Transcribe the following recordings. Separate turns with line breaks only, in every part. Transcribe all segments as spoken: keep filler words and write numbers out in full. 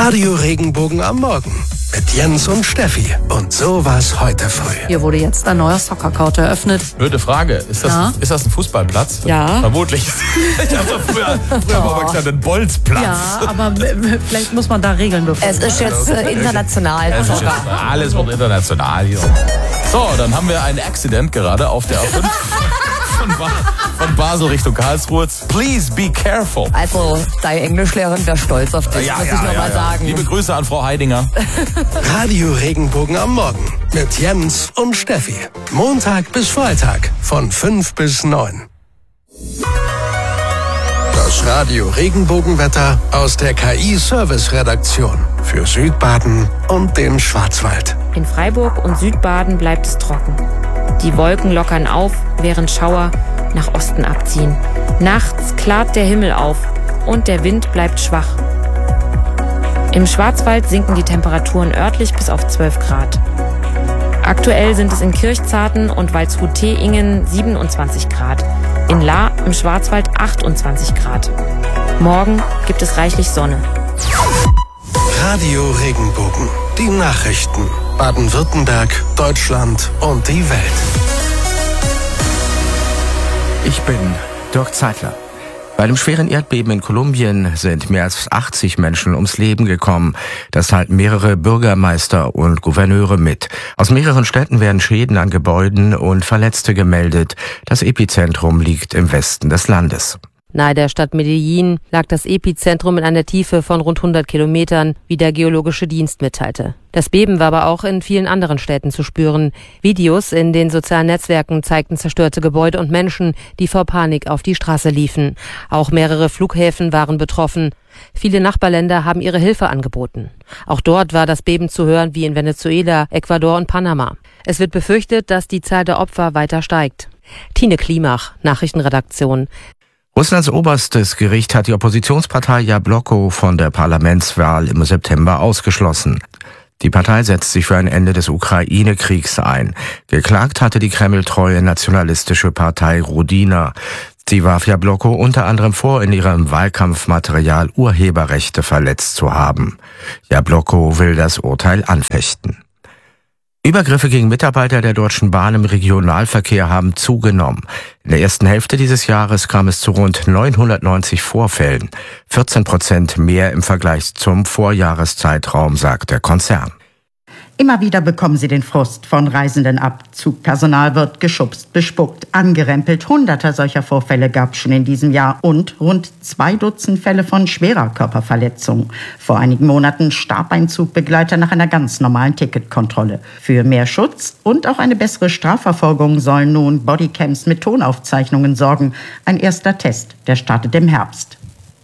Radio Regenbogen am Morgen mit Jens und Steffi. Und so war's heute früh.
Hier wurde jetzt ein neuer Soccer-Court eröffnet.
Blöde Frage. Ist das,
Ja.
ist das ein Fußballplatz?
Ja.
Vermutlich. Ich habe früher, früher mal gesagt, ein Bolzplatz.
Ja, aber vielleicht muss man da Regeln befolgen.
Es ist jetzt äh, international.
Es ist jetzt, alles wird international hier. So, dann haben wir ein Accident gerade auf der A fünf von, ba von Basel Richtung Karlsruhe. Please be careful.
Also, deine Englischlehrerin wäre stolz auf dich,
Ja,
muss
ja,
ich nochmal
ja, ja.
sagen.
Liebe Grüße an Frau Heidinger.
Radio Regenbogen am Morgen mit Jens und Steffi. Montag bis Freitag von fünf bis neun. Das Radio Regenbogenwetter aus der K I-Service-Redaktion für Südbaden und den Schwarzwald.
In Freiburg und Südbaden bleibt es trocken. Die Wolken lockern auf, während Schauer nach Osten abziehen. Nachts klart der Himmel auf und der Wind bleibt schwach. Im Schwarzwald sinken die Temperaturen örtlich bis auf zwölf Grad. Aktuell sind es in Kirchzarten und Waldshut-Teingen siebenundzwanzig Grad. In Lahr im Schwarzwald achtundzwanzig Grad. Morgen gibt es reichlich Sonne.
Radio Regenbogen. Die Nachrichten. Baden-Württemberg, Deutschland und die Welt.
Ich bin Dirk Zeitler. Bei einem schweren Erdbeben in Kolumbien sind mehr als achtzig Menschen ums Leben gekommen. Das teilten mehrere Bürgermeister und Gouverneure mit. Aus mehreren Städten werden Schäden an Gebäuden und Verletzte gemeldet. Das Epizentrum liegt im Westen des Landes.
Nahe der Stadt Medellin lag das Epizentrum in einer Tiefe von rund hundert Kilometern, wie der Geologische Dienst mitteilte. Das Beben war aber auch in vielen anderen Städten zu spüren. Videos in den sozialen Netzwerken zeigten zerstörte Gebäude und Menschen, die vor Panik auf die Straße liefen. Auch mehrere Flughäfen waren betroffen. Viele Nachbarländer haben ihre Hilfe angeboten. Auch dort war das Beben zu hören wie in Venezuela, Ecuador und Panama. Es wird befürchtet, dass die Zahl der Opfer weiter steigt. Tine Klimach, Nachrichtenredaktion.
Russlands oberstes Gericht hat die Oppositionspartei Jabloko von der Parlamentswahl im September ausgeschlossen. Die Partei setzt sich für ein Ende des Ukraine-Kriegs ein. Geklagt hatte die kremltreue nationalistische Partei Rodina. Sie warf Jabloko unter anderem vor, in ihrem Wahlkampfmaterial Urheberrechte verletzt zu haben. Jabloko will das Urteil anfechten. Übergriffe gegen Mitarbeiter der Deutschen Bahn im Regionalverkehr haben zugenommen. In der ersten Hälfte dieses Jahres kam es zu rund neunhundertneunzig Vorfällen, vierzehn Prozent mehr im Vergleich zum Vorjahreszeitraum, sagt der Konzern.
Immer wieder bekommen sie den Frust von Reisenden ab. Zugpersonal wird geschubst, bespuckt, angerempelt. Hunderter solcher Vorfälle gab es schon in diesem Jahr und rund zwei Dutzend Fälle von schwerer Körperverletzung. Vor einigen Monaten starb ein Zugbegleiter nach einer ganz normalen Ticketkontrolle. Für mehr Schutz und auch eine bessere Strafverfolgung sollen nun Bodycams mit Tonaufzeichnungen sorgen. Ein erster Test, der startet im Herbst.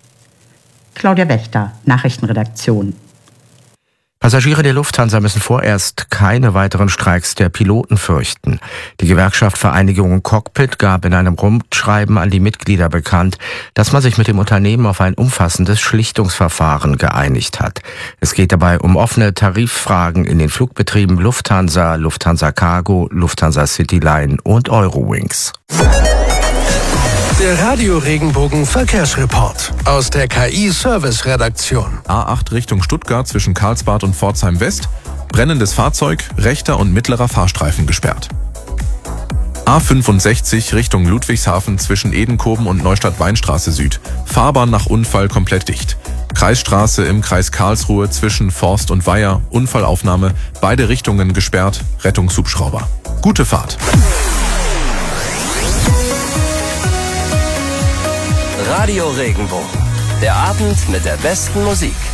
Claudia Wächter, Nachrichtenredaktion.
Passagiere der Lufthansa müssen vorerst keine weiteren Streiks der Piloten fürchten. Die Gewerkschaft Vereinigung Cockpit gab in einem Rundschreiben an die Mitglieder bekannt, dass man sich mit dem Unternehmen auf ein umfassendes Schlichtungsverfahren geeinigt hat. Es geht dabei um offene Tariffragen in den Flugbetrieben Lufthansa, Lufthansa Cargo, Lufthansa Cityline und Eurowings.
Der Radio Regenbogen Verkehrsreport aus der K I-Service-Redaktion.
A acht Richtung Stuttgart zwischen Karlsbad und Pforzheim West. Brennendes Fahrzeug, rechter und mittlerer Fahrstreifen gesperrt. A fünfundsechzig Richtung Ludwigshafen zwischen Edenkoben und Neustadt-Weinstraße Süd. Fahrbahn nach Unfall komplett dicht. Kreisstraße im Kreis Karlsruhe zwischen Forst und Weiher. Unfallaufnahme. Beide Richtungen gesperrt. Rettungshubschrauber. Gute Fahrt.
Radio Regenbogen. Der Abend mit der besten Musik.